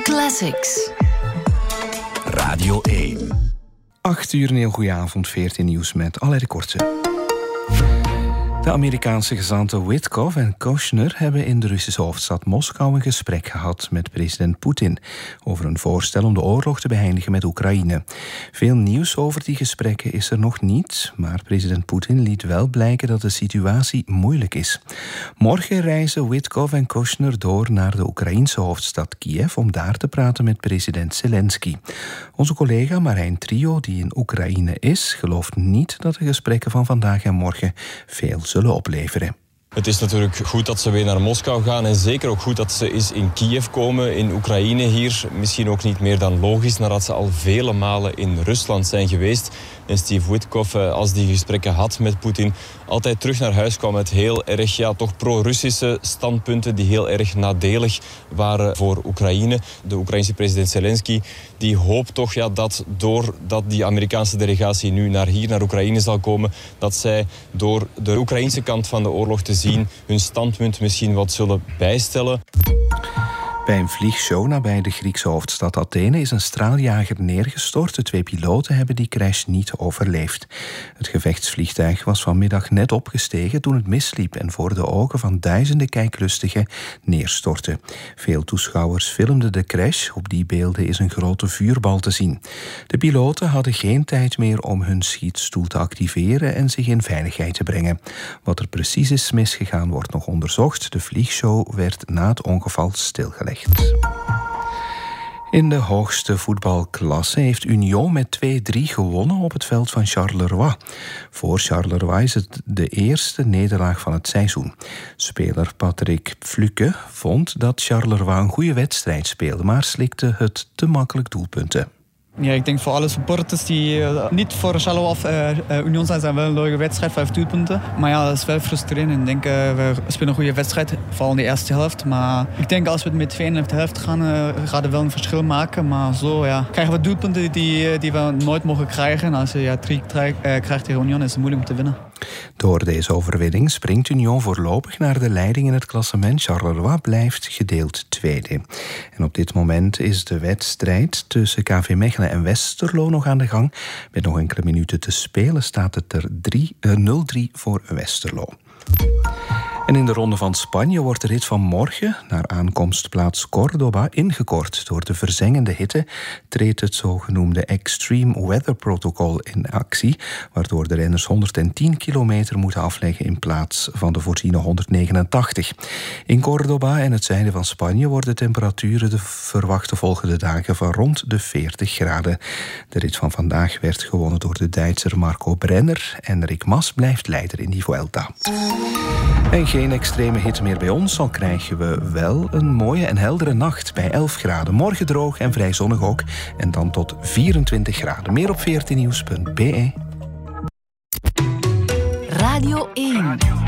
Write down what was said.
Classics. Radio 1. 8 uur, een heel goede avond, 14 nieuws met Alain de Korte. De Amerikaanse gezanten Witkoff en Kushner hebben in de Russische hoofdstad Moskou een gesprek gehad met president Poetin over een voorstel om de oorlog te beëindigen met Oekraïne. Veel nieuws over die gesprekken is er nog niet, maar president Poetin liet wel blijken dat de situatie moeilijk is. Morgen reizen Witkoff en Kushner door naar de Oekraïnse hoofdstad Kiev om daar te praten met president Zelensky. Onze collega Marijn Trio, die in Oekraïne is, gelooft niet dat de gesprekken van vandaag en morgen veel zullen opleveren. Het is natuurlijk goed dat ze weer naar Moskou gaan en zeker ook goed dat ze eens in Kiev komen, in Oekraïne hier. Misschien ook niet meer dan logisch, nadat ze al vele malen in Rusland zijn geweest. En Steve Witkoff, als die gesprekken had met Poetin, altijd terug naar huis kwam met heel erg, toch pro-Russische standpunten die heel erg nadelig waren voor Oekraïne. De Oekraïnse president Zelensky, die hoopt toch dat doordat die Amerikaanse delegatie nu naar Oekraïne zal komen, dat zij door de Oekraïnse kant van de oorlog te zien hun standpunt misschien wat zullen bijstellen. Bij een vliegshow nabij de Griekse hoofdstad Athene is een straaljager neergestort. De 2 piloten hebben die crash niet overleefd. Het gevechtsvliegtuig was vanmiddag net opgestegen toen het misliep en voor de ogen van duizenden kijklustigen neerstortte. Veel toeschouwers filmden de crash. Op die beelden is een grote vuurbal te zien. De piloten hadden geen tijd meer om hun schietstoel te activeren en zich in veiligheid te brengen. Wat er precies is misgegaan wordt nog onderzocht. De vliegshow werd na het ongeval stilgelegd. In de hoogste voetbalklasse heeft Union met 2-3 gewonnen op het veld van Charleroi. Voor Charleroi is het de eerste nederlaag van het seizoen. Speler Patrick Fluke vond dat Charleroi een goede wedstrijd speelde, maar slikte het te makkelijk doelpunten. Ja, ik denk voor alle supporters die niet voor Charleroi of Union zijn wel een leuke wedstrijd, 5 doelpunten. Maar ja, dat is wel frustrerend. Ik denk, we spelen een goede wedstrijd, vooral in de eerste helft. Maar ik denk, als we het met 2 in de helft gaan, gaat het wel een verschil maken. Maar zo, krijgen we doelpunten die we nooit mogen krijgen. En als je 3 krijgt tegen Union, is het moeilijk om te winnen. Door deze overwinning springt Union voorlopig naar de leiding in het klassement. Charleroi blijft gedeeld tweede. En op dit moment is de wedstrijd tussen KV Mechelen en Westerlo nog aan de gang. Met nog enkele minuten te spelen staat het er 0-3 voor Westerlo. En in de Ronde van Spanje wordt de rit van morgen naar aankomstplaats Córdoba ingekort. Door de verzengende hitte treedt het zogenoemde Extreme Weather Protocol in actie, waardoor de renners 110 kilometer moeten afleggen in plaats van de voorziene 189. In Córdoba en het zuiden van Spanje worden temperaturen de verwachte volgende dagen van rond de 40 graden. De rit van vandaag werd gewonnen door de Duitser Marco Brenner en Rick Mas blijft leider in die Vuelta. En geen extreme hitte meer bij ons, al krijgen we wel een mooie en heldere nacht bij 11 graden. Morgen droog en vrij zonnig ook. En dan tot 24 graden. Meer op 14nieuws.be. Radio 1.